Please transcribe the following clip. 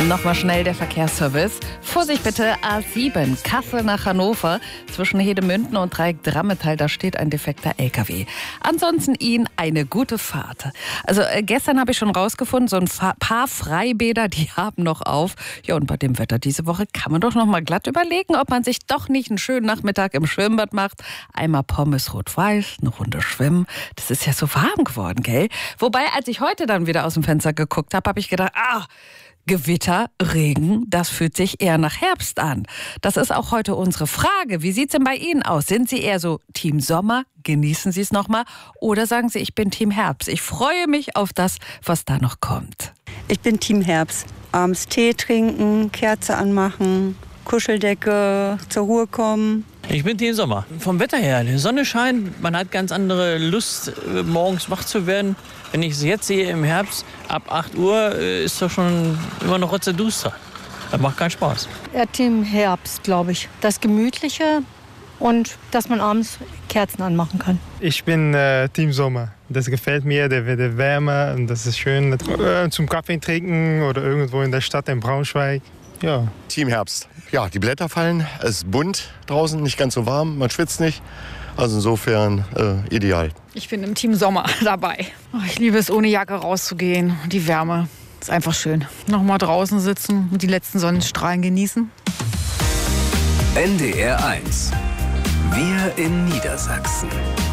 Nochmal schnell der Verkehrsservice. Vorsicht bitte, A7, Kassel nach Hannover. Zwischen Hedemünden und Dreieck-Drammetal, da steht ein defekter LKW. Ansonsten Ihnen eine gute Fahrt. Also gestern habe ich schon rausgefunden, so ein paar Freibäder, die haben noch auf. Ja, und bei dem Wetter diese Woche kann man doch noch mal glatt überlegen, ob man sich doch nicht einen schönen Nachmittag im Schwimmbad macht. Einmal Pommes rot-weiß, eine Runde schwimmen. Das ist ja so warm geworden, gell? Wobei, als ich heute dann wieder aus dem Fenster geguckt habe, habe ich gedacht, Gewitter, Regen, das fühlt sich eher nach Herbst an. Das ist auch heute unsere Frage. Wie sieht's denn bei Ihnen aus? Sind Sie eher so Team Sommer? Genießen Sie es nochmal? Oder sagen Sie, ich bin Team Herbst? Ich freue mich auf das, was da noch kommt. Ich bin Team Herbst. Abends Tee trinken, Kerze anmachen, Kuscheldecke, zur Ruhe kommen. Ich bin Team Sommer. Vom Wetter her, die Sonne scheint, man hat ganz andere Lust, morgens wach zu werden. Wenn ich es jetzt sehe im Herbst, ab 8 Uhr ist doch schon immer noch rotzeduster. Das macht keinen Spaß. Ja, Team Herbst, glaube ich. Das Gemütliche und dass man abends Kerzen anmachen kann. Ich bin Team Sommer. Das gefällt mir, der wird wärmer und das ist schön zum Kaffee trinken oder irgendwo in der Stadt in Braunschweig. Ja. Team Herbst. Ja, die Blätter fallen, es ist bunt draußen, nicht ganz so warm, man schwitzt nicht. Also insofern ideal. Ich bin im Team Sommer dabei. Ich liebe es, ohne Jacke rauszugehen. Die Wärme ist einfach schön. Noch mal draußen sitzen und die letzten Sonnenstrahlen genießen. NDR 1. Wir in Niedersachsen.